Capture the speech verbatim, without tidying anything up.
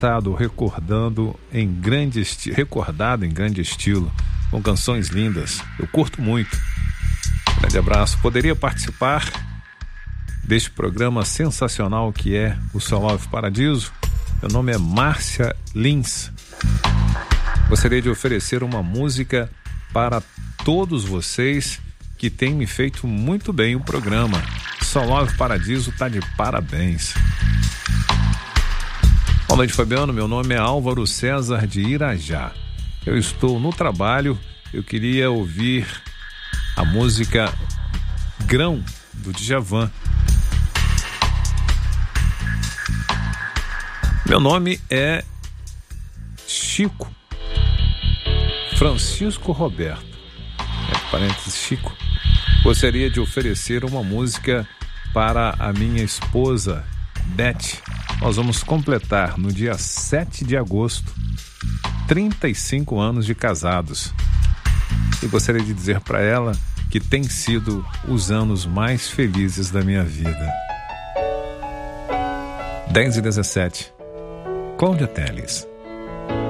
estado recordando em grande esti- recordado em grande estilo, com canções lindas. Eu curto muito. Grande abraço. Poderia participar deste programa sensacional que é o Só Love Paradiso? Meu nome é Márcia Lins. Gostaria de oferecer uma música para todos vocês que têm me feito muito bem o programa. Só Love Paradiso tá de parabéns. Boa noite, Fabiano. Meu nome é Álvaro César de Irajá. Eu estou no trabalho. Eu queria ouvir a música Grão, do Djavan. Meu nome é Chico Francisco Roberto, é, parênteses, Chico. Gostaria de oferecer uma música para a minha esposa, Beth. Nós vamos completar no dia sete de agosto trinta e cinco anos de casados. E gostaria de dizer para ela que tem sido os anos mais felizes da minha vida. dez e dezessete. Cláudia Telles.